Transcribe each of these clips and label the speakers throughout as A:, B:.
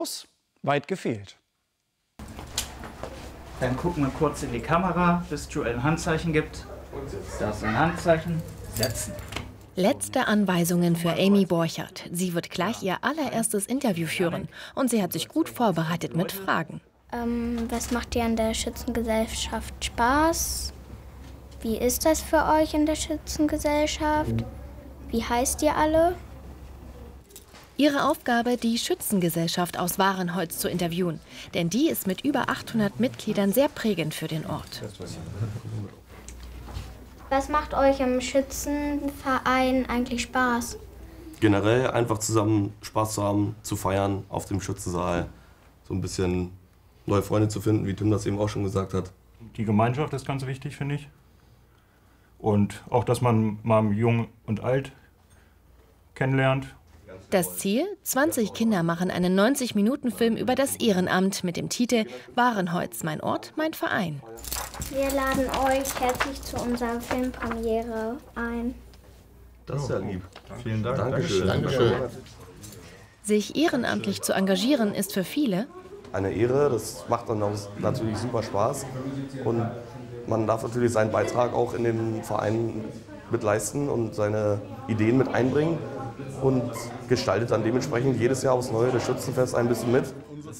A: Weit gefehlt.
B: Dann gucken wir kurz in die Kamera, bis Joel ein Handzeichen gibt. Da ist ein Handzeichen. Setzen.
C: Letzte Anweisungen für Amy Borchert. Sie wird gleich ihr allererstes Interview führen. Und sie hat sich gut vorbereitet mit Fragen.
D: Was macht dir an der Schützengesellschaft Spaß? Wie ist das für euch in der Schützengesellschaft? Wie heißt ihr alle?
C: Ihre Aufgabe, die Schützengesellschaft aus Wahrenholz zu interviewen. Denn die ist mit über 800 Mitgliedern sehr prägend für den Ort.
D: Was macht euch im Schützenverein eigentlich Spaß?
E: Generell einfach zusammen Spaß zu haben, zu feiern auf dem Schützensaal. So ein bisschen neue Freunde zu finden, wie Tim das eben auch schon gesagt hat.
F: Die Gemeinschaft ist ganz wichtig, finde ich. Und auch, dass man mal Jung und Alt kennenlernt.
C: Das Ziel? 20 Kinder machen einen 90-Minuten-Film über das Ehrenamt mit dem Titel Wahrenholz, mein Ort, mein Verein.
D: Wir laden euch herzlich zu unserer Filmpremiere ein.
E: Das ist ja lieb.
F: Vielen Dank.
E: Dankeschön.
F: Dankeschön.
C: Sich ehrenamtlich zu engagieren ist für viele
E: eine Ehre, das macht dann auch natürlich super Spaß. Und man darf natürlich seinen Beitrag auch in den Verein mit leisten und seine Ideen mit einbringen. Und gestaltet dann dementsprechend jedes Jahr aufs Neue das Schützenfest ein bisschen mit.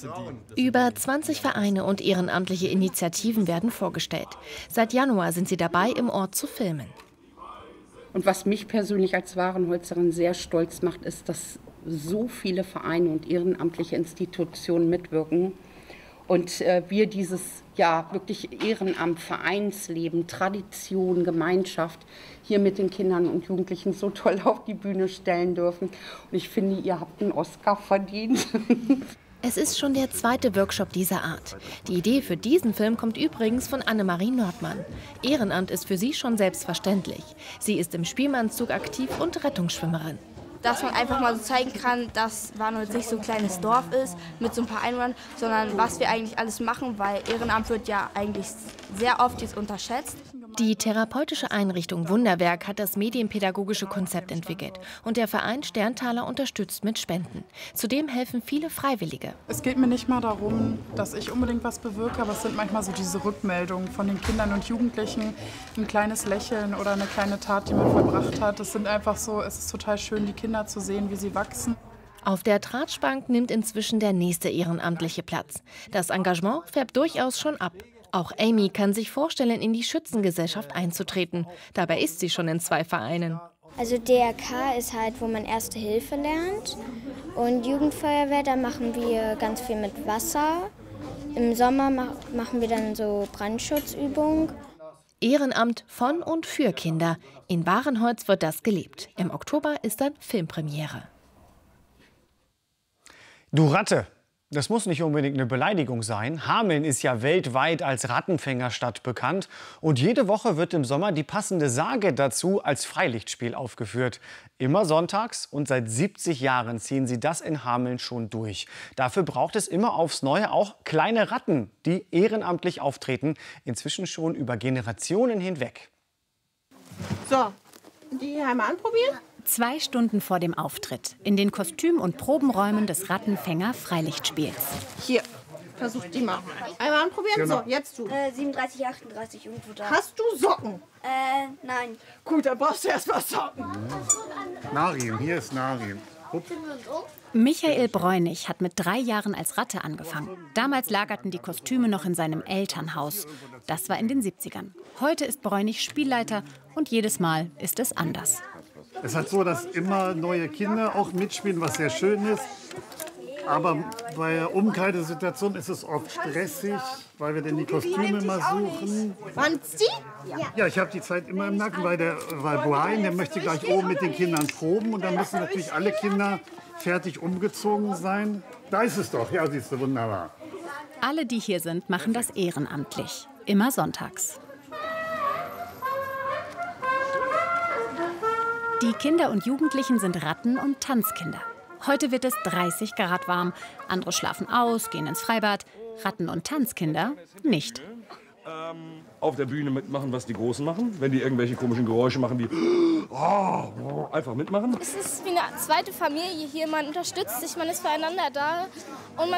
C: Über 20 Vereine und ehrenamtliche Initiativen werden vorgestellt. Seit Januar sind sie dabei, im Ort zu filmen.
G: Und was mich persönlich als Wahrenholzerin sehr stolz macht, ist, dass so viele Vereine und ehrenamtliche Institutionen mitwirken. Und wir dieses wirklich Ehrenamt, Vereinsleben, Tradition, Gemeinschaft hier mit den Kindern und Jugendlichen so toll auf die Bühne stellen dürfen. Und ich finde, ihr habt einen Oscar verdient.
C: Es ist schon der zweite Workshop dieser Art. Die Idee für diesen Film kommt übrigens von Annemarie Nordmann. Ehrenamt ist für sie schon selbstverständlich. Sie ist im Spielmannszug aktiv und Rettungsschwimmerin.
H: Dass man einfach mal so zeigen kann, dass Warnholz nicht so ein kleines Dorf ist mit so ein paar Einwohnern, sondern was wir eigentlich alles machen, weil Ehrenamt wird ja eigentlich sehr oft jetzt unterschätzt.
C: Die therapeutische Einrichtung Wunderwerk hat das medienpädagogische Konzept entwickelt und der Verein Sterntaler unterstützt mit Spenden. Zudem helfen viele Freiwillige.
I: Es geht mir nicht mal darum, dass ich unbedingt was bewirke, aber es sind manchmal so diese Rückmeldungen von den Kindern und Jugendlichen, ein kleines Lächeln oder eine kleine Tat, die man vollbracht hat. Es sind einfach so, es ist total schön, die Kinder zu sehen, wie sie wachsen.
C: Auf der Tratschbank nimmt inzwischen der nächste Ehrenamtliche Platz. Das Engagement färbt durchaus schon ab. Auch Amy kann sich vorstellen, in die Schützengesellschaft einzutreten. Dabei ist sie schon in 2 Vereinen.
D: Also DRK ist halt, wo man Erste Hilfe lernt. Und Jugendfeuerwehr, da machen wir ganz viel mit Wasser. Im Sommer machen wir dann so Brandschutzübungen.
C: Ehrenamt von und für Kinder. In Wahrenholz wird das gelebt. Im Oktober ist dann Filmpremiere.
A: Du Ratte! Das muss nicht unbedingt eine Beleidigung sein. Hameln ist ja weltweit als Rattenfängerstadt bekannt. Und jede Woche wird im Sommer die passende Sage dazu als Freilichtspiel aufgeführt. Immer sonntags und seit 70 Jahren ziehen sie das in Hameln schon durch. Dafür braucht es immer aufs Neue auch kleine Ratten, die ehrenamtlich auftreten. Inzwischen schon über Generationen hinweg.
J: So, die einmal anprobieren?
K: 2 Stunden vor dem Auftritt in den Kostüm- und Probenräumen des Rattenfänger-Freilichtspiels.
J: Hier, versuch die mal. Einmal anprobieren? Genau. So, jetzt du.
H: 37, 38 irgendwo da.
J: Hast du Socken?
H: Nein.
J: Gut, dann brauchst du erst mal Socken.
L: Narim, hier ist Narim.
K: Michael Bräunig hat mit 3 Jahren als Ratte angefangen. Damals lagerten die Kostüme noch in seinem Elternhaus. Das war in den 70ern. Heute ist Bräunig Spielleiter und jedes Mal ist es anders.
L: Es ist halt so, dass immer neue Kinder auch mitspielen, was sehr schön ist. Aber bei der Umkleidesituation ist es oft stressig, weil wir denn die Kostüme mal suchen.
J: Waren's die?
L: Ja, ich habe die Zeit immer im Nacken, weil Brian, der möchte gleich oben mit den Kindern proben. Und dann müssen natürlich alle Kinder fertig umgezogen sein. Da ist es doch, ja, siehst du, wunderbar.
K: Alle, die hier sind, machen das ehrenamtlich. Immer sonntags. Die Kinder und Jugendlichen sind Ratten- und Tanzkinder. Heute wird es 30 Grad warm. Andere schlafen aus, gehen ins Freibad. Ratten- und Tanzkinder nicht.
M: Auf der Bühne mitmachen, was die Großen machen. Wenn die irgendwelche komischen Geräusche machen, die einfach mitmachen.
H: Es ist wie eine zweite Familie hier. Man unterstützt sich, man ist füreinander da. Und man